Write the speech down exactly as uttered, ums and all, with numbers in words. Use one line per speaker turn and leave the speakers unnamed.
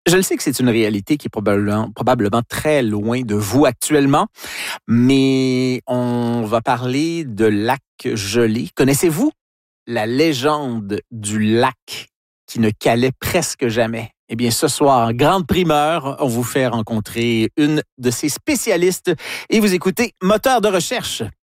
Je le sais que c'est une réalité qui est probablement, probablement très loin de vous actuellement, mais on va parler de lac gelé. Connaissez-vous la légende du lac qui ne calait presque jamais? Eh bien, ce soir, en grande primeur, on vous fait rencontrer une de ses spécialistes et vous écoutez Moteur de recherche.